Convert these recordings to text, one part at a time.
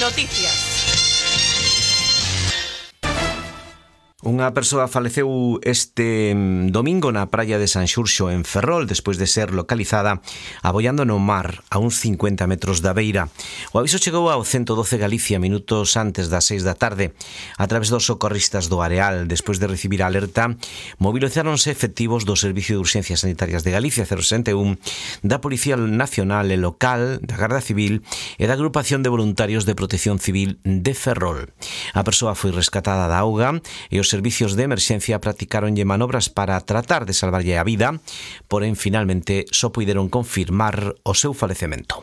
Noticias. Unha persoa faleceu este domingo na praia de San Xurxo en Ferrol despois de ser localizada aboiando no mar a uns 50 metros da beira. O aviso chegou ao 112 Galicia minutos antes das 6 da tarde. A través dos socorristas do Areal, despois de recibir a alerta, movilizáronse efectivos do Servicio de Urxencias Sanitarias de Galicia 061, da Policía Nacional e Local, da Garda Civil e da Agrupación de Voluntarios de Protección Civil de Ferrol. A persoa foi rescatada da auga e os servicios de emerxencia practicaronlle manobras para tratar de salvarlle a vida, porén finalmente só puideron confirmar o seu falecemento.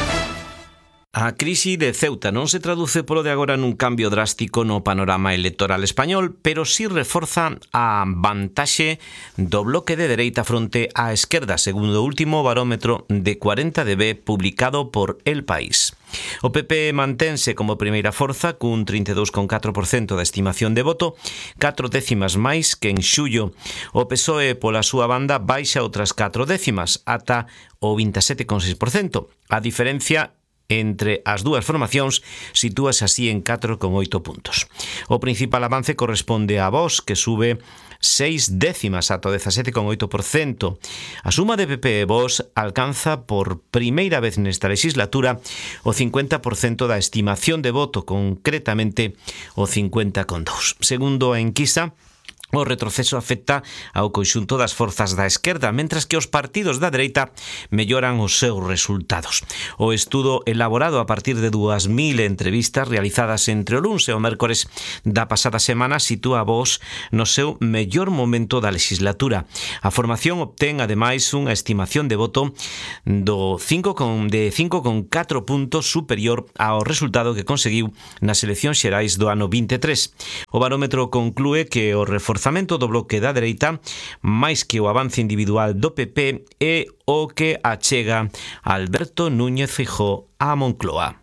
A crise de Ceuta non se traduce polo de agora nun cambio drástico no panorama electoral español, pero sí reforza a vantaxe do bloque de dereita fronte á esquerda, segundo o último barómetro de 40DB publicado por El País. O PP mantense como primeira forza cun 32,4% da estimación de voto, 4 décimas máis que en xullo. O PSOE pola súa banda baixa outras 4 décimas ata o 27,6%. A diferencia entre as dúas formacións sitúase así en 4,8 puntos. O principal avance corresponde a Vox, que sube 6 décimas ata o 17,8%. A suma de PP e Vox alcanza por primeira vez nesta legislatura o 50% da estimación de voto, concretamente o 50,2%. Segundo a enquisa, o retroceso afecta ao conxunto das forzas da esquerda, mentras que os partidos da dereita melloran os seus resultados. O estudo elaborado a partir de 2.000 entrevistas realizadas entre o luns e o mércores da pasada semana sitúa a Vox no seu mellor momento da legislatura. A formación obtén, ademais, unha estimación de voto de 5,4 puntos superior ao resultado que conseguiu nas eleccións xerais do ano 23. O barómetro conclúe que o reforzamento do bloque da dereita, máis que o avance individual do PP, é o que achega Alberto Núñez Feijóo á Moncloa.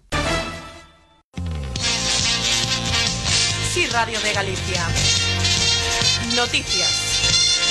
Sí, Radio de Galicia. Noticias.